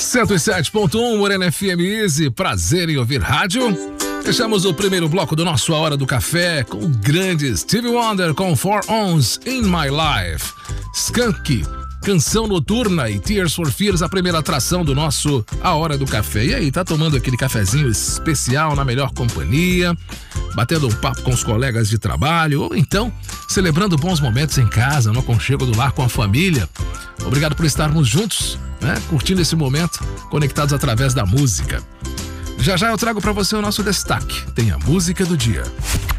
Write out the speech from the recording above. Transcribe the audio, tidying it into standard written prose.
107.1 Morena FM Easy, prazer em ouvir rádio. Fechamos o primeiro bloco do nosso A Hora do Café com o grande Stevie Wonder com 4 Ons in My Life. Skank, Canção Noturna e Tears for Fears, a primeira atração do nosso A Hora do Café. E aí, tá tomando aquele cafezinho especial na melhor companhia, batendo um papo com os colegas de trabalho, ou então celebrando bons momentos em casa, no aconchego do lar com a família. Obrigado por estarmos juntos, né? Curtindo esse momento, conectados através da música. Já já eu trago para você o nosso destaque. Tem a música do dia.